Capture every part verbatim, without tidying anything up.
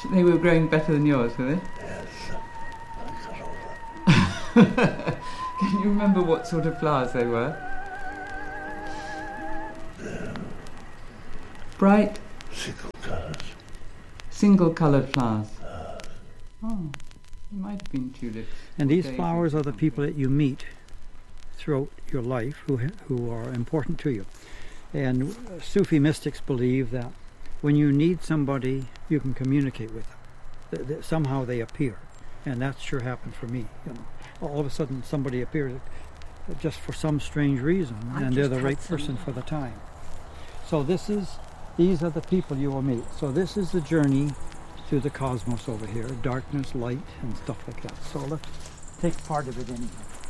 They were growing better than yours, were they? Yes. Can you remember what sort of flowers they were? Yeah. Bright, Single colours. single-coloured flowers. Uh, Oh, it might have been tulips. And these Daisies flowers or are the something. people that you meet throughout your life who who are important to you. And Sufi mystics believe that when you need somebody, you can communicate with them. That, that somehow they appear, and that sure happened for me. You know, all of a sudden, somebody appeared just for some strange reason, I and they're just the had right some. person for the time. So this is, these are the people you will meet. So this is the journey through the cosmos over here, darkness, light, and stuff like that. So let's take part of it anyhow.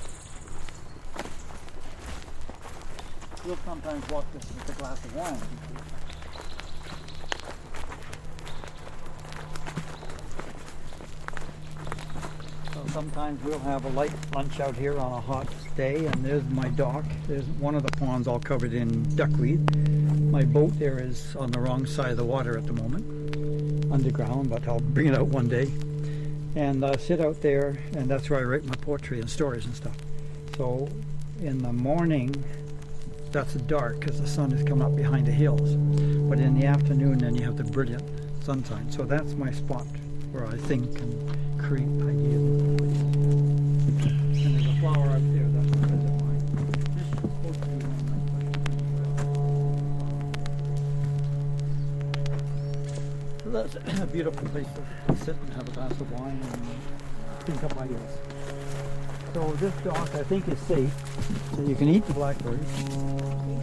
We'll sometimes walk this with a glass of wine. So sometimes we'll have a light lunch out here on a hot day, and there's my dock. There's one of the ponds all covered in duckweed. My boat there is on the wrong side of the water at the moment, underground, but I'll bring it out one day. And uh, sit out there, and that's where I write my poetry and stories and stuff. So in the morning, that's dark because the sun is coming up behind the hills. But in the afternoon, then you have the brilliant sunshine. So that's my spot where I think and create ideas. And there's a flower out there, that's a friend of mine. This is supposed to be one of my questions. So that's a beautiful place to sit and have a glass of wine and think up ideas. So this dock, I think, is safe. So you can eat the blackberries.